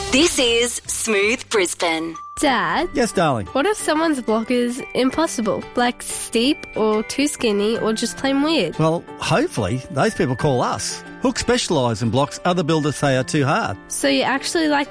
This is Smooth Brisbane. Dad, Yes, darling. what if someone's block is impossible, like steep or too skinny or just plain weird? Well, hopefully those people call us. Hook specialise in blocks other builders say are too hard. So you actually like